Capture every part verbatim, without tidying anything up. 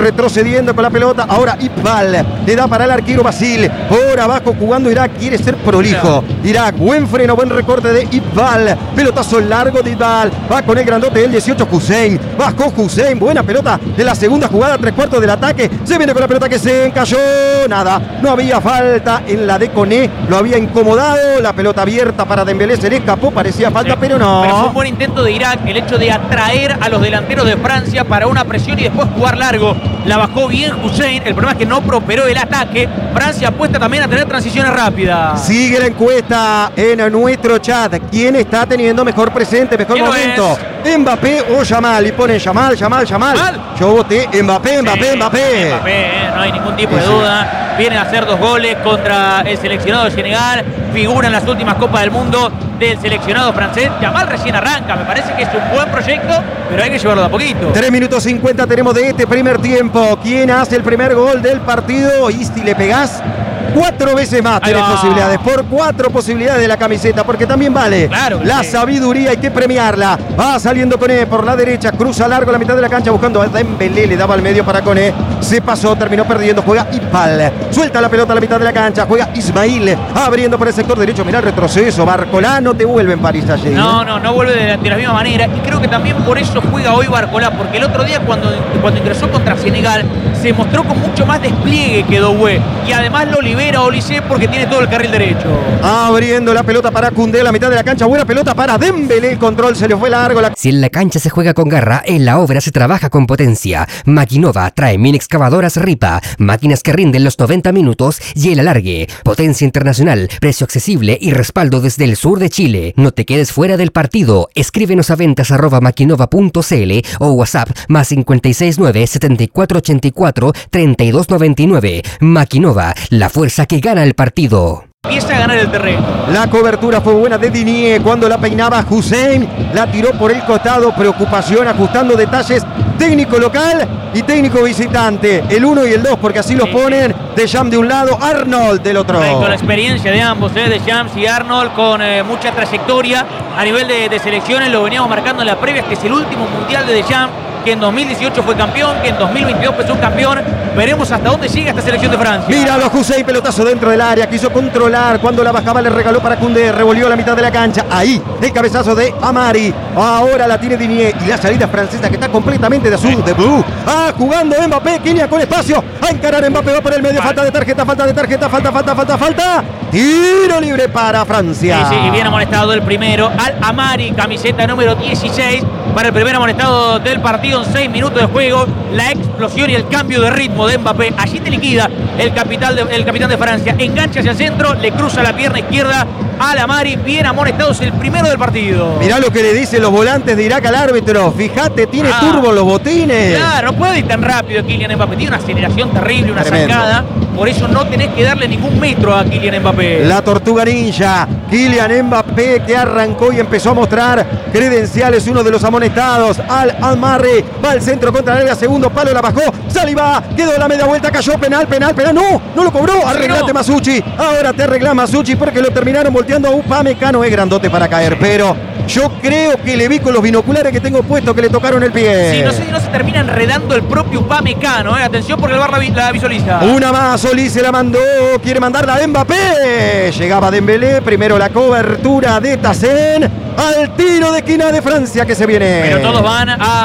retrocediendo con la pelota. Ahora Iqbal le da para el arquero Basil. Por abajo jugando Irak, quiere ser prolijo. Irak, buen freno, buen recorte de Iqbal. Pelotazo largo de Iqbal. Va con el grandote del dieciocho, Hussein. Bajó Hussein, buena pelota de la segunda jugada, tres cuartos del ataque. Se viene con la pelota que se encalló. Nada, no había falta en la de Koné. Lo había incomodado. La pelota abierta para Dembélé, se le escapó. Parecía falta, pero no. Pero fue un buen intento de Irak, el hecho de atraer a los delanteros de Francia para una presión y después jugar largo. La bajó bien Hussein. El problema es que no prosperó el ataque. Francia apuesta también a tener transiciones rápidas. Sigue la encuesta en nuestro chat. ¿Quién está teniendo mejor presente, mejor momento? ¿Mbappé o Yamal? Y ponen Yamal, Yamal, Yamal. ¿Mal? Yo voté Mbappé, Mbappé, sí, Mbappé. Mbappé, eh, no hay ningún tipo de duda. Viene a hacer dos goles contra el seleccionado de Senegal. Figura en las últimas Copas del Mundo del seleccionado francés. Yamal recién arranca. Me parece que es un buen proyecto, pero hay que llevarlo de a poquito. tres minutos cincuenta tenemos de este primer tiempo. ¿Quién hace el primer gol del partido? Y si le pegás cuatro veces más, tienes posibilidades. Por cuatro posibilidades de la camiseta, porque también vale. Claro, la sí. sabiduría hay que premiarla. Va saliendo Koné por la derecha, cruza largo la mitad de la cancha buscando a Dembélé, le daba al medio para Koné. Se pasó, terminó perdiendo, juega Iqbal. Suelta la pelota a la mitad de la cancha, juega Ismail, abriendo por el sector derecho. Mirá el retroceso, Barcolá no te vuelve en París allí. No, no, no vuelve de, de la misma manera. Y creo que también por eso juega hoy Barcolá, porque el otro día cuando, cuando ingresó contra Senegal se mostró con mucho más despliegue que Doué. Y además lo libera Olise porque tiene todo el carril derecho. Abriendo la pelota para Koundé, la mitad de la cancha. Buena pelota para Dembélé. El control se le fue largo. La... Si en la cancha se juega con garra, en la obra se trabaja con potencia. Maquinova trae mini excavadoras Ripa. Máquinas que rinden los noventa minutos y el alargue. Potencia internacional, precio accesible y respaldo desde el sur de Chile. No te quedes fuera del partido. Escríbenos a ventas arroba maquinova punto cl o WhatsApp más cincuenta y seis nueve, setenta y cuatro ochenta y cuatro, treinta y dos noventa y nueve. Maquinova, la fuerza que gana el partido. Empieza a ganar el terreno. La cobertura fue buena de Digne cuando la peinaba Hussein. La tiró por el costado. Preocupación ajustando detalles. Técnico local y técnico visitante. El uno y el dos, porque así los sí, ponen. Deschamps de un lado, Arnold del otro. Con la experiencia de ambos, ¿eh? Deschamps y Arnold, con eh, mucha trayectoria a nivel de, de selecciones. Lo veníamos marcando en la previa. Este es el último mundial de Deschamps, que en dos mil dieciocho fue campeón, que en dos mil veintidós fue subcampeón. Veremos hasta dónde llega esta selección de Francia. Míralo, Hussein, pelotazo dentro del área, quiso controlar, cuando la bajaba le regaló para Koundé, revolvió la mitad de la cancha, ahí, el cabezazo de Amari, ahora la tiene Digne, y la salida francesa que está completamente de azul, de blue, ah, jugando Mbappé, Kylian con espacio, a encarar Mbappé, va por el medio, falta de tarjeta, falta de tarjeta, falta, falta, falta, falta, tiro libre para Francia. Sí, sí, y bien amonestado el primero, Al Amari, camiseta número dieciséis, para el primer amonestado del partido en seis minutos de juego. La explosión y el cambio de ritmo de Mbappé. Allí te liquida el capitán de, el capitán de Francia. Engancha hacia el centro, le cruza la pierna izquierda Al Amari. Bien amonestado, es el primero del partido. Mirá lo que le dicen los volantes de Irak al árbitro. Fíjate, tiene ah, turbo los botines. Claro, no puede ir tan rápido Kylian Mbappé. Tiene una aceleración terrible, una Tremendo. zancada. Por eso no tenés que darle ningún metro a Kylian Mbappé. La tortuga ninja, Kylian Mbappé, que arrancó y empezó a mostrar credenciales, uno de los amonestados. Al Amari va al centro contra el área, segundo palo, la bajó. Saliba, quedó la media vuelta, cayó, penal, penal, penal. No, no lo cobró. Arreglate, no. Masucci. Ahora te arregla Masucci porque lo terminaron volteando a Upamecano. Es grandote para caer, pero yo creo que le vi con los binoculares que tengo puestos que le tocaron el pie. Sí, no sé si no se termina enredando el propio Upamecano. Eh. Atención porque el V A R la, la visualiza. Una más, Solís se la mandó. Quiere mandarla a Mbappé. Llegaba Dembélé. Primero la cobertura de Tassen. Al tiro de esquina de Francia que se viene. Pero todos van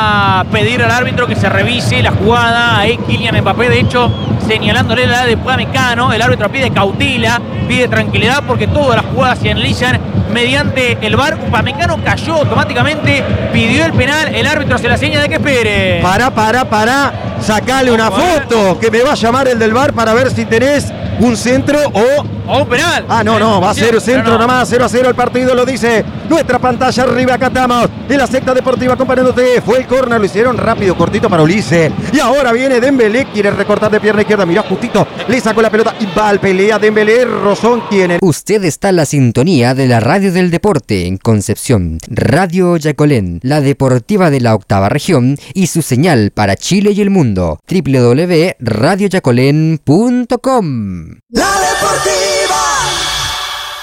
a pedir al árbitro que se revise la jugada. Ahí Kylian Mbappé, de hecho, señalándole la de Upamecano. El árbitro pide cautela, pide tranquilidad porque todas las jugadas se analizan mediante el V A R. Upamecano cayó automáticamente, pidió el penal. El árbitro se la seña de que espere. Para, para, para. Sacale una foto que me va a llamar el del V A R para ver si tenés un centro o... o un penal. Ah, no, no, va a ser centro no. nomás, cero a cero el partido, lo dice nuestra pantalla arriba, acá estamos en la secta deportiva acompañándote. Fue el córner, lo hicieron rápido, cortito para Ulises. Y ahora viene Dembélé, quiere recortar de pierna izquierda, mirá justito, le sacó la pelota y va al pelea Dembélé, Rozón, ¿quién es? Usted está en la sintonía de la radio del deporte en Concepción, Radio Yacolén, la deportiva de la octava región y su señal para Chile y el mundo, doble u doble u doble u punto radio yacolén punto com. La deportiva.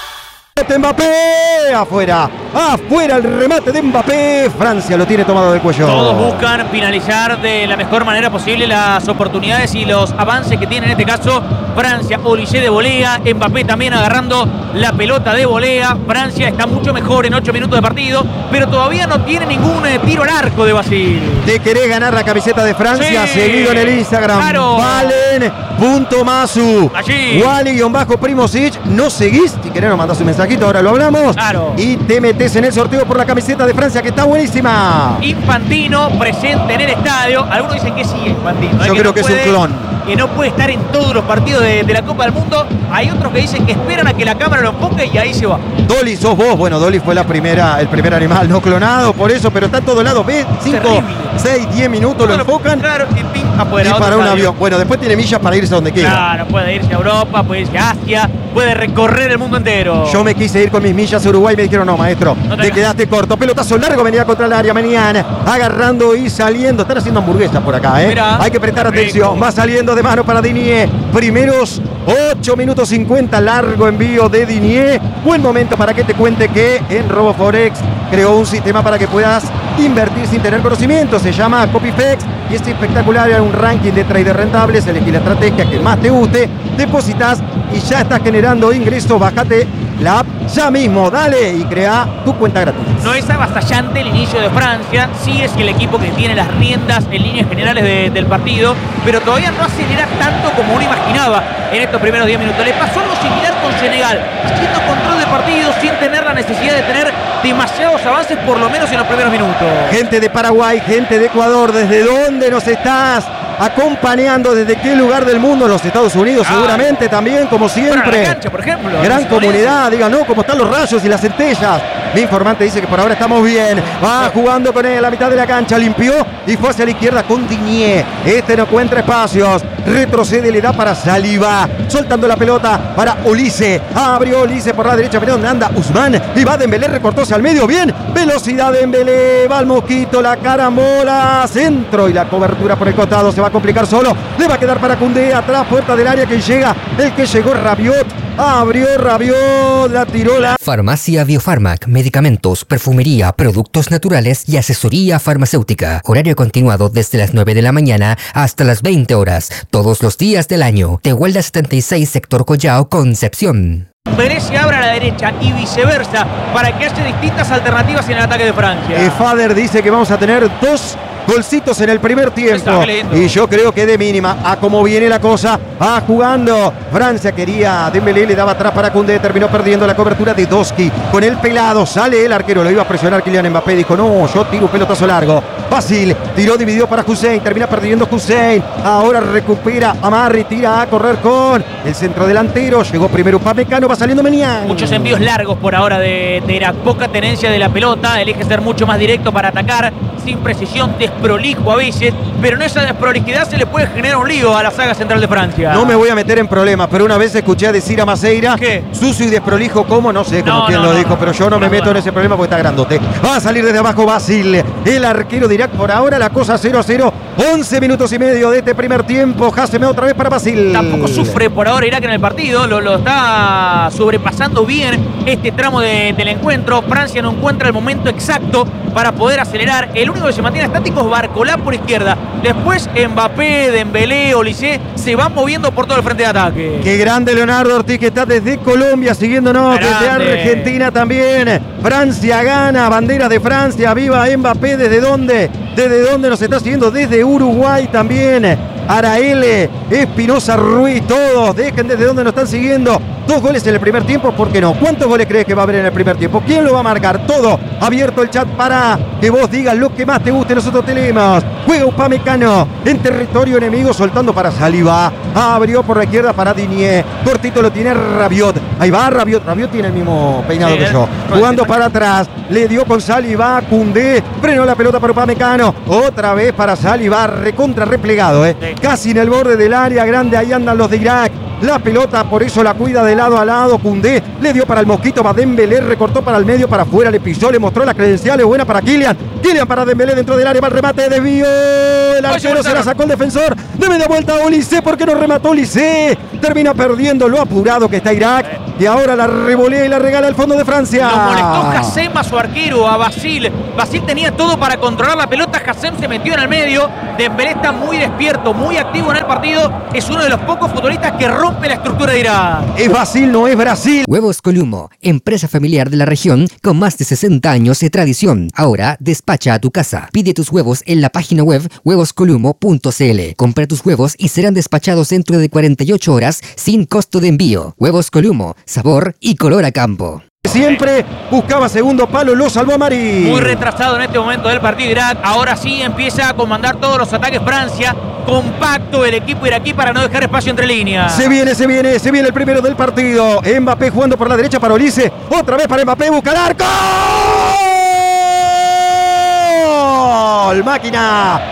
Mbappé, afuera, afuera el remate de Mbappé. Francia lo tiene tomado del cuello. Todos buscan finalizar de la mejor manera posible las oportunidades y los avances que tiene en este caso Francia. Olise de volea, Mbappé también agarrando la pelota de volea. Francia está mucho mejor en ocho minutos de partido, pero todavía no tiene ningún eh, tiro al arco de Basil. ¿Te querés ganar la camiseta de Francia? Sí, seguido en el Instagram. Claro. Valen punto Masu. Allí. Wally-Primosic. No seguís. Si querés nos mandás un mensajito, ahora lo hablamos. Claro. Y te metés en el sorteo por la camiseta de Francia, que está buenísima. Infantino presente en el estadio. Algunos dicen que sí, Infantino. Yo que creo no que puede, es un clon. Que no puede estar en todos los partidos de, de la Copa del Mundo. Hay otros que dicen que esperan a que la cámara lo enfoque y ahí se va. Dolly, sos vos. Bueno, Dolly fue la primera, el primer animal no clonado, por eso, pero está en todos lados. Ve, cinco, seis, diez minutos lo enfocan. Claro, y ping, afuera. Y para un estadio. avión. Bueno, después tiene millas para irse a donde quiera. Claro, puede irse a Europa, puede irse a Asia, puede recorrer el mundo entero. Yo me quise ir con mis millas a Uruguay y me dijeron, no, maestro, no te, te quedaste corto. Pelotazo largo, venía contra el área, venían agarrando y saliendo. Están haciendo hamburguesas por acá, ¿eh? Mirá, hay que prestar atención. Rico. Va saliendo de mano para Dinier. Primeros ocho minutos cincuenta, largo envío de Dinier. Buen momento para que te cuente que en RoboForex creó un sistema para que puedas invertir sin tener conocimiento. Se llama Copyfex y es espectacular. Hay un ranking de traders rentables. Elegí la estrategia que más te guste, depositas y ya estás generando ingresos. Bájate la app ya mismo, dale y crea tu cuenta gratis. No es avasallante el inicio de Francia, sí es el equipo que tiene las riendas en líneas generales de, del partido, pero todavía no acelera tanto como uno imaginaba en estos primeros diez minutos. Le pasó algo similar con Senegal, haciendo control de partido sin tener la necesidad de tener demasiados avances, por lo menos en los primeros minutos. Gente de Paraguay, gente de Ecuador, ¿desde dónde nos estás acompañando? ¿Desde qué lugar del mundo? En los Estados Unidos, ah, seguramente también, como siempre. La cancha, por ejemplo. Gran comunidad, digan, ¿no? ¿Cómo están los rayos y las centellas? Mi informante dice que por ahora estamos bien. Va jugando con él a la mitad de la cancha, limpió y fue hacia la izquierda con Dinier. Este no encuentra espacios. Retrocede, le da para Saliba. Soltando la pelota para Olise. Abrió Olise por la derecha, pero donde anda Usman. Y va Dembélé, recortóse al medio. Bien. Velocidad de Dembélé. Va al mosquito, la carambola. Centro y la cobertura por el costado. Se va a complicar solo. Le va a quedar para Koundé. Atrás, puerta del área que llega. El que llegó Rabiot. Abrió Rabiot, la tiró la... Farmacia Biofarmac, medicamentos, perfumería, productos naturales y asesoría farmacéutica. Horario continuado desde las nueve de la mañana hasta las veinte horas, todos los días del año. Tehuelda setenta y seis, sector Collao, Concepción. Dembélé se abre a la derecha y viceversa para que haya distintas alternativas en el ataque de Francia. El Fader dice que vamos a tener dos golcitos en el primer tiempo y yo creo que de mínima a cómo viene la cosa, a jugando Francia. Quería Dembélé, le daba atrás para Koundé, terminó perdiendo la cobertura de Doski con el pelado, sale el arquero, lo iba a presionar Kylian Mbappé, dijo no, yo tiro un pelotazo largo. Fácil, tiró, dividió para Hussein, termina perdiendo Hussein, ahora recupera Amarri, tira a correr con el centro delantero, llegó primero Upamecano, va saliendo Menian. Muchos envíos largos por ahora de, de la poca tenencia de la pelota, elige ser mucho más directo para atacar, sin precisión, desprolijo a veces, pero en esa desprolijidad se le puede generar un lío a la saga central de Francia. No me voy a meter en problemas, pero una vez escuché a decir a Maceira, ¿qué? Sucio y desprolijo, ¿cómo? No sé, como no, quien no, lo no, dijo, no, pero yo no me meto en ese problema porque está grandote. Va a salir desde abajo Basil, el arquero de Irak. Por ahora la cosa cero a cero, once minutos y medio de este primer tiempo. Haseme otra vez para Basil. Tampoco sufre por ahora Irak en el partido, lo, lo está sobrepasando bien este tramo de, del encuentro. Francia no encuentra el momento exacto para poder acelerar. El único que se mantiene estático es Barcola por izquierda. Después Mbappé, Dembélé, Olise se van moviendo por todo el frente de ataque. Qué grande Leonardo Ortiz, que está desde Colombia siguiéndonos, grande. Desde Argentina también. Francia gana, banderas de Francia, viva Mbappé. ¿Desde dónde? ¿Desde dónde nos está siguiendo? Desde Uruguay también. Araele, Espinosa Ruiz, todos, dejen desde dónde nos están siguiendo. Dos goles en el primer tiempo, ¿por qué no? ¿Cuántos goles crees que va a haber en el primer tiempo? ¿Quién lo va a marcar? Todo abierto el chat para que vos digas lo que más te guste. Nosotros tenemos. Juega Upamecano en territorio enemigo, soltando para Saliba. Abrió por la izquierda para Dinier. Cortito lo tiene Rabiot. Ahí va Rabiot. Rabiot tiene el mismo peinado sí, que yo. Jugando para atrás. Le dio con Saliba. Koundé. Frenó la pelota para Upamecano. Otra vez para Saliba. Recontra replegado, eh. Sí. Casi en el borde del área grande. Ahí andan los de Irak. la pelota, por eso la cuida de lado a lado. Koundé le dio para el Mosquito, va Dembélé, recortó para el medio, para afuera, le pisó, le mostró las credenciales, buena para Kylian. Kylian para Dembélé dentro del área, va el remate, desvió. El arquero se la sacó el defensor. De media vuelta a Olise, porque no remató Olise. Termina perdiendo lo apurado que está Irak. Y ahora la revolea y la regala al fondo de Francia. Lo molestó Hassem a su arquero, a Basil. Basil tenía todo para controlar la pelota. Hassem se metió en el medio. Dembélé está muy despierto, muy activo en el partido. Es uno de los pocos futbolistas que rompe la estructura de Irak. Es Basil, no es Brasil. Huevos Columo, empresa familiar de la región con más de sesenta años de tradición. Ahora despacha a tu casa. Pide tus huevos en la página web huevos columo punto c l. Compra tus huevos y serán despachados dentro de cuarenta y ocho horas sin costo de envío. Huevos Columo, sabor y color a campo. Siempre buscaba segundo palo, lo salvó a Mari. Muy retrasado en este momento del partido Irak. Ahora sí empieza a comandar todos los ataques Francia. Compacto el equipo iraquí para no dejar espacio entre líneas. Se viene, se viene, se viene el primero del partido. Mbappé jugando por la derecha para Olise. Otra vez para Mbappé, busca el arco. ¡Gol! Máquina.